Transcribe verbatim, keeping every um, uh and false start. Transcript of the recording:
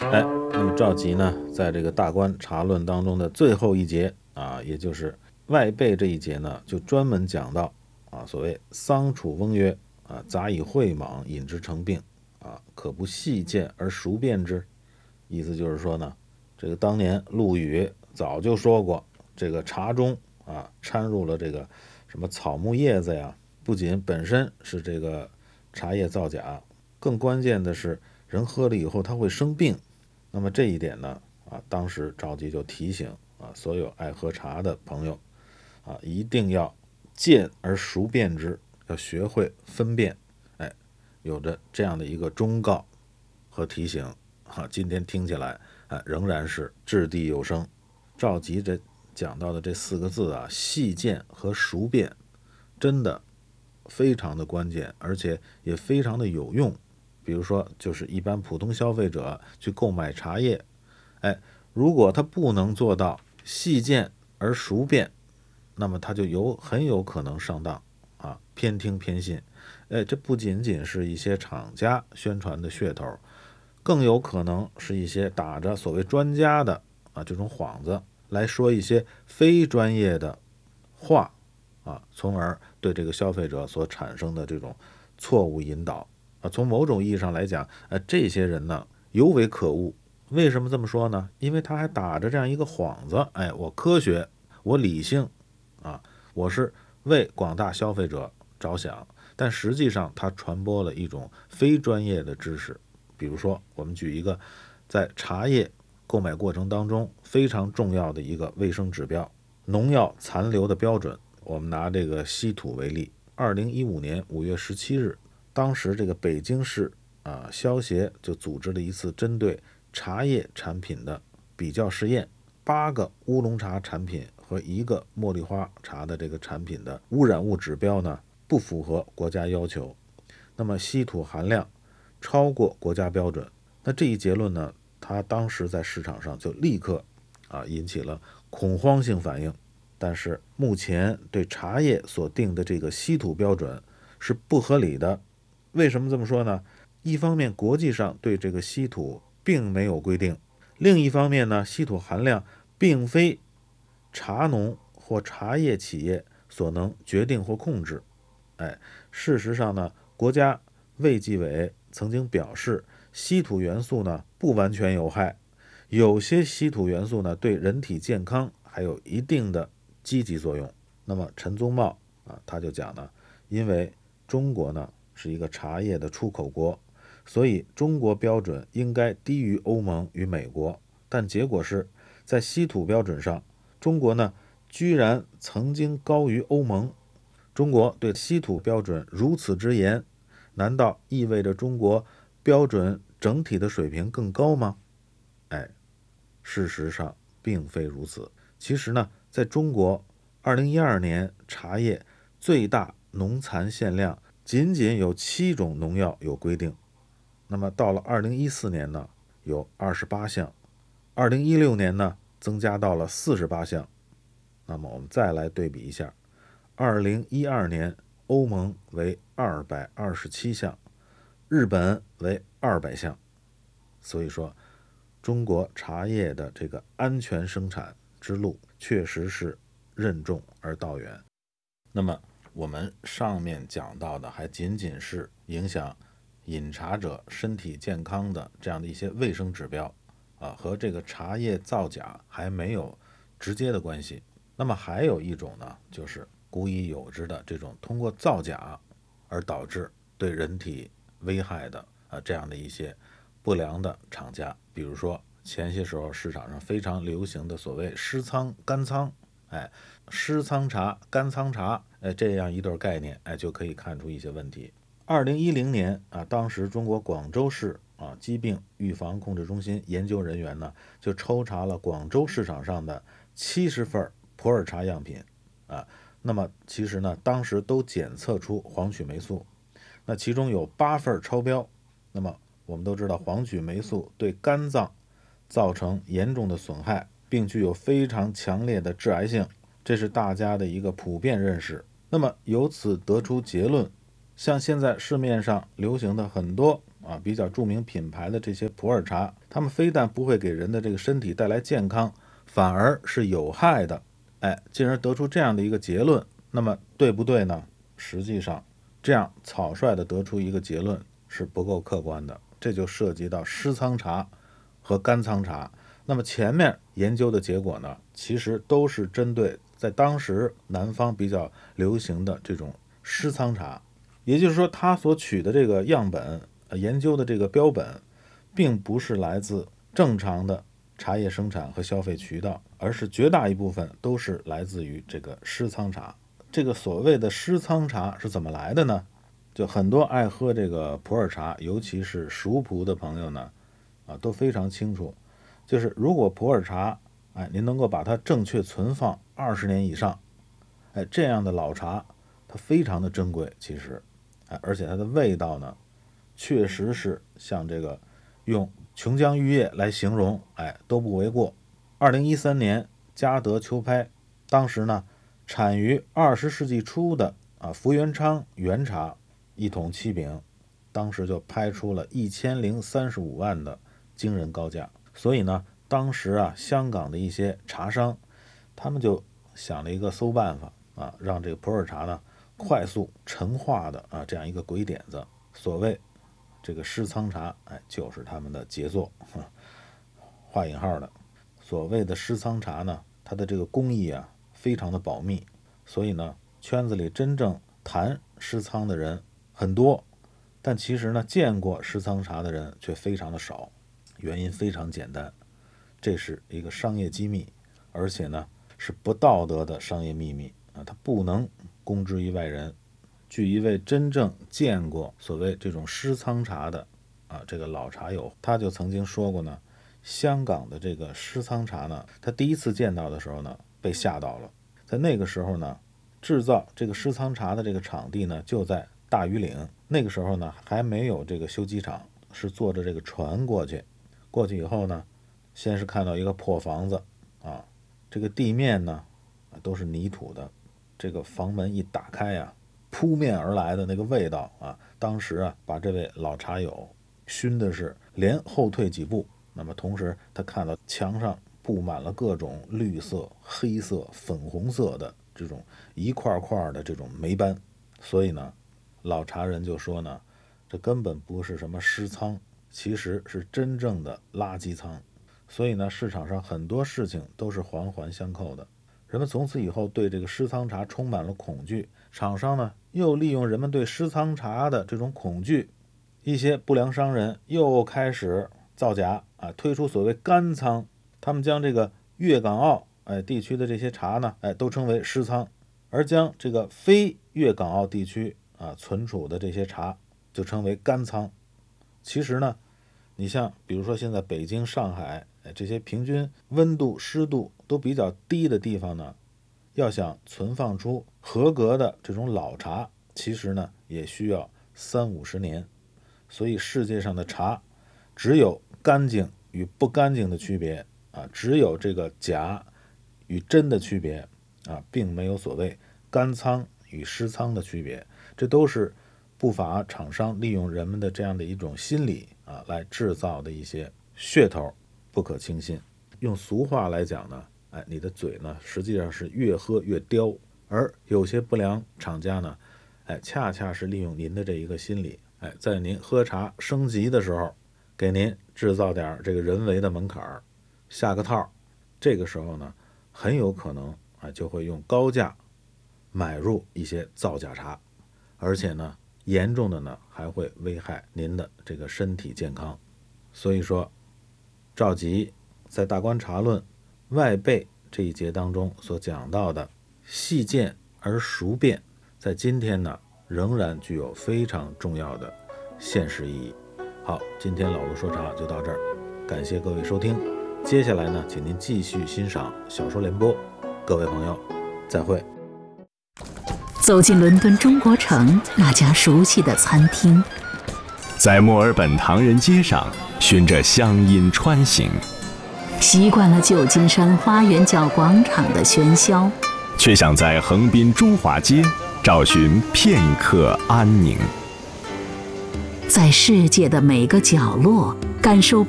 哎，那么赵佶呢，在这个大观察论当中的最后一节啊，也就是外备这一节呢，就专门讲到啊，所谓桑楚翁曰啊，杂以会莽，引之成病啊，可不细见而熟辨之。意思就是说呢，这个当年陆羽早就说过，这个茶中啊掺入了这个什么草木叶子呀，不仅本身是这个茶叶造假，更关键的是人喝了以后他会生病。那么这一点呢，啊，当时赵佶就提醒啊，所有爱喝茶的朋友啊，一定要见而熟辨之，要学会分辨。哎，有着这样的一个忠告和提醒啊，今天听起来啊，仍然是掷地有声。赵佶这讲到的这四个字啊，细见和熟辨，真的非常的关键，而且也非常的有用。比如说，就是一般普通消费者去购买茶叶，哎，如果他不能做到细见而熟辨，那么他就有很有可能上当啊，偏听偏信。哎，这不仅仅是一些厂家宣传的噱头，更有可能是一些打着所谓专家的啊这种幌子来说一些非专业的话啊，从而对这个消费者所产生的这种错误引导啊。从某种意义上来讲，呃，这些人呢尤为可恶。为什么这么说呢？因为他还打着这样一个幌子，哎，我科学，我理性啊，我是为广大消费者着想，但实际上他传播了一种非专业的知识。比如说，我们举一个在茶叶购买过程当中非常重要的一个卫生指标——农药残留的标准。我们拿这个稀土为例，二零一五年五月十七日，当时这个北京市啊消协就组织了一次针对茶叶产品的比较试验，八个乌龙茶产品和一个茉莉花茶的这个产品的污染物指标呢不符合国家要求，那么稀土含量超过国家标准。那这一结论呢，它当时在市场上就立刻啊引起了恐慌性反应。但是目前对茶叶所定的这个稀土标准是不合理的。为什么这么说呢？一方面，国际上对这个稀土并没有规定；另一方面呢，稀土含量并非茶农或茶叶企业所能决定或控制。哎，事实上呢，国家卫计委曾经表示，稀土元素呢不完全有害，有些稀土元素呢对人体健康还有一定的积极作用。那么陈宗茂啊，他就讲呢，因为中国呢是一个茶叶的出口国，所以中国标准应该低于欧盟与美国。但结果是在稀土标准上，中国呢居然曾经高于欧盟。中国对稀土标准如此之严，难道意味着中国标准整体的水平更高吗？哎，事实上并非如此。其实呢，在中国，二零一二年茶叶最大农残限量仅仅有七种农药有规定，那么到了二零一四年呢，有二十八项，二零一六年呢，增加到了四十八项。那么我们再来对比一下，二零一二年欧盟为二百二十七项，日本为二百项。所以说，中国茶叶的这个安全生产之路确实是任重而道远。那么我们上面讲到的还仅仅是影响饮茶者身体健康的这样的一些卫生指标啊，和这个茶叶造假还没有直接的关系。那么还有一种呢，就是古已有之的这种通过造假而导致对人体危害的啊这样的一些不良的厂家。比如说前些时候市场上非常流行的所谓湿仓干仓，哎，湿仓茶干仓茶，哎，这样一对概念，哎，就可以看出一些问题。二零一零年啊，当时中国广州市啊疾病预防控制中心研究人员呢，就抽查了广州市场上的七十份普洱茶样品啊，那么其实呢，当时都检测出黄曲霉素，那其中有八份超标。那么我们都知道，黄曲霉素对肝脏造成严重的损害，并具有非常强烈的致癌性，这是大家的一个普遍认识。那么由此得出结论，像现在市面上流行的很多啊比较著名品牌的这些普洱茶，它们非但不会给人的这个身体带来健康，反而是有害的。哎，进而得出这样的一个结论，那么对不对呢？实际上这样草率的得出一个结论是不够客观的，这就涉及到湿仓茶和干仓茶。那么前面研究的结果呢，其实都是针对在当时南方比较流行的这种湿仓茶，也就是说他所取的这个样本、研究的这个标本并不是来自正常的茶叶生产和消费渠道，而是绝大一部分都是来自于这个湿仓茶。这个所谓的湿仓茶是怎么来的呢？就很多爱喝这个普洱茶，尤其是熟普的朋友呢，啊都非常清楚，就是如果普洱茶，哎，您能够把它正确存放二十年以上，哎，这样的老茶它非常的珍贵，其实，哎，而且它的味道呢，确实是像这个用琼浆玉液来形容，哎，都不为过。二零一三年，嘉德秋拍，当时呢，产于二十世纪初的啊福元昌原茶一桶七饼，当时就拍出了一千零三十五万的惊人高价。所以呢，当时啊，香港的一些茶商，他们就想了一个馊办法啊，让这个普洱茶呢快速陈化的啊这样一个鬼点子。所谓这个湿仓茶，哎，就是他们的杰作，画引号的。所谓的湿仓茶呢，它的这个工艺啊非常的保密，所以呢，圈子里真正谈湿仓的人很多，但其实呢，见过湿仓茶的人却非常的少。原因非常简单，这是一个商业机密，而且呢是不道德的商业秘密啊，它不能公之于外人。据一位真正见过所谓这种湿仓茶的啊这个老茶友，他就曾经说过呢，香港的这个湿仓茶呢，他第一次见到的时候呢，被吓到了。在那个时候呢，制造这个湿仓茶的这个场地呢，就在大庾岭。那个时候呢，还没有这个修机场，是坐着这个船过去。过去以后呢，先是看到一个破房子啊，这个地面呢都是泥土的，这个房门一打开呀、啊，扑面而来的那个味道啊，当时啊把这位老茶友熏的是连后退几步。那么同时他看到墙上布满了各种绿色、黑色、粉红色的这种一块块的这种霉斑，所以呢，老茶人就说呢，这根本不是什么湿仓，其实是真正的垃圾仓。所以呢，市场上很多事情都是环环相扣的。人们从此以后对这个湿仓茶充满了恐惧，厂商呢又利用人们对湿仓茶的这种恐惧，一些不良商人又开始造假啊，推出所谓干仓，他们将这个粤港澳哎地区的这些茶呢，哎都称为湿仓，而将这个非粤港澳地区啊存储的这些茶就称为干仓。其实呢，你像比如说现在北京、上海哎这些平均温度、湿度都比较低的地方呢，要想存放出合格的这种老茶，其实呢也需要三五十年。所以世界上的茶只有干净与不干净的区别啊，只有这个假与真的区别啊，并没有所谓干仓与湿仓的区别。这都是不法厂商利用人们的这样的一种心理啊，来制造的一些噱头，不可轻信。用俗话来讲呢，哎，你的嘴呢实际上是越喝越刁，而有些不良厂家呢，哎，恰恰是利用您的这一个心理，哎，在您喝茶升级的时候，给您制造点这个人为的门槛，下个套。这个时候呢，很有可能啊就会用高价买入一些造假茶，而且呢，严重的呢还会危害您的这个身体健康。所以说，赵佶在《大观茶论》外备这一节当中所讲到的细见而熟辨，在今天呢仍然具有非常重要的现实意义。好，今天老卢说茶就到这儿，感谢各位收听。接下来呢，请您继续欣赏小说联播。各位朋友，再会。 走进伦敦中国城那家熟悉的餐厅， 在墨尔本唐人街上循着乡音穿行， 习惯了旧金山花园角广场的喧嚣， 却想在横滨中华街找寻片刻安宁。 在世界的每个角落感受